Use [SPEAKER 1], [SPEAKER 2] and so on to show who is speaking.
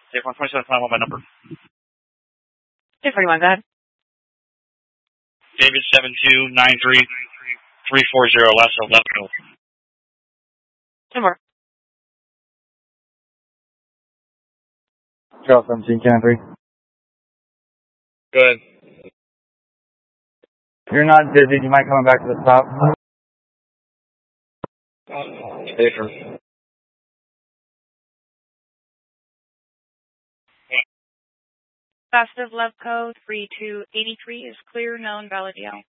[SPEAKER 1] Safe 127, time on my number.
[SPEAKER 2] 241, go ahead.
[SPEAKER 1] David 7293340, last 11.
[SPEAKER 2] 2 more.
[SPEAKER 3] Trail 17, Can 3.
[SPEAKER 1] Good.
[SPEAKER 3] You're not dizzy. Do you mind coming back to the stop?
[SPEAKER 1] Safer.
[SPEAKER 4] Positive love code 3283 is clear, known, valid yell.